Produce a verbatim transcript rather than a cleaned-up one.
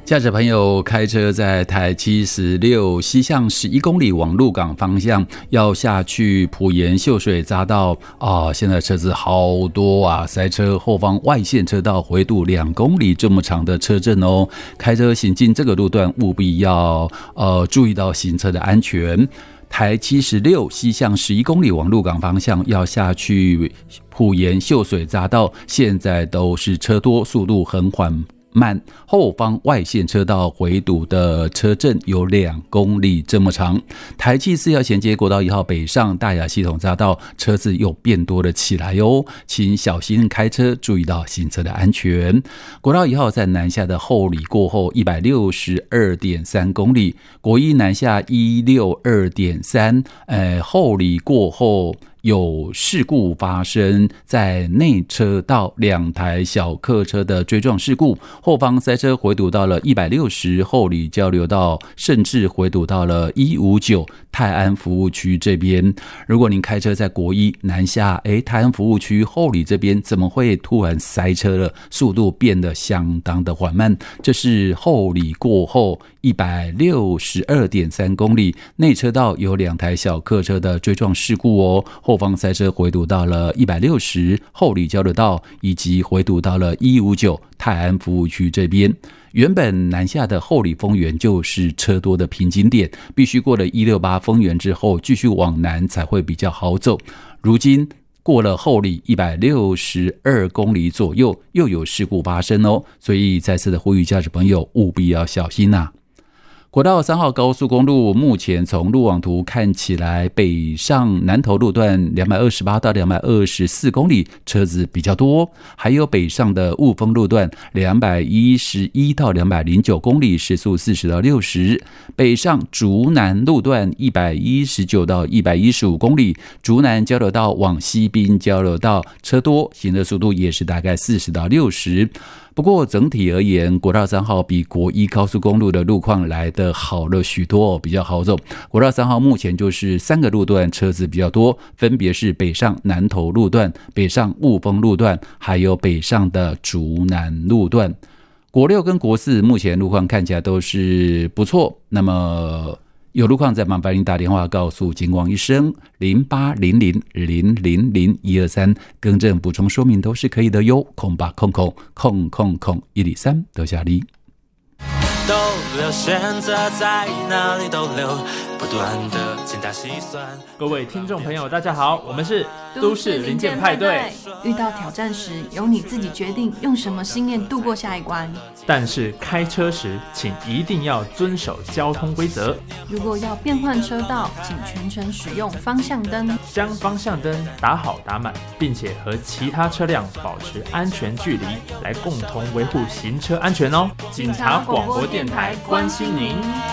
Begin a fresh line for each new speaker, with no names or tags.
驾驶朋友开车在台七十六西向十一公里往鹿港方向，要下去埔盐秀水匝道啊，现在车子好多啊，塞车，后方外线车道回堵两公里这么长的车阵哦，开车行进这个路段务必要呃注意到行车的安全。台七十六西向十一公里往鹿港方向要下去埔盐秀水匝道，现在都是车多，速度很缓慢，后方外线车道回堵的车阵有两公里这么长。台七四要衔接国道一号北上大雅系统匝道，车子又变多了起来哦，请小心开车，注意到行车的安全。国道一号在南下的后里过后 一百六十二点三公里，国一南下 一百六十二点三， 呃，后里过后有事故发生，在内车道两台小客车的追撞事故，后方塞车回堵到了一百六十后里交流道，甚至回堵到了一百五十九泰安服务区这边。如果您开车在国一南下，诶，泰安服务区后里这边怎么会突然塞车了？速度变得相当的缓慢。这是后里过后 一百六十二点三公里，内车道有两台小客车的追撞事故哦，后方塞车回堵到了一百六十后里交流道，以及回堵到了一百五十九泰安服务区这边。原本南下的后里丰原就是车多的瓶颈点，必须过了一百六十八丰原之后继续往南才会比较好走。如今过了后里一百六十二公里左右又有事故发生哦，所以再次的呼吁驾驶朋友务必要小心啊。国道三号高速公路目前从路网图看起来，北上南投路段两百二十八到两百二十四公里车子比较多，还有北上的雾峰路段两百一十一到两百零九公里，时速四十到六十，北上竹南路段一百一十九到一百一十五公里，竹南交流道往西滨交流道车多，行车速度也是大概四十到六十。不过整体而言，国道三号比国一高速公路的路况来得好了许多，比较好走。国道三号目前就是三个路段车子比较多，分别是北上南投路段、北上雾峰路段，还有北上的竹南路段。国六跟国四目前路况看起来都是不错，那么有路况再麻烦您打电话告诉警广医生零八零零零零零一二三，更正补充说明都是可以的哟。空八空空空空空一里三得下力。
逗留，选择在哪里逗留，不断的精打细算。
各位听众朋友大家好，我们是都市零件派对。
遇到挑战时，由你自己决定用什么信念度过下一关，
但是开车时请一定要遵守交通规则。
如果要变换车道，请全程使用方向灯，
将方向灯打好打满，并且和其他车辆保持安全距离，来共同维护行车安全哦。警察广播电台关心您。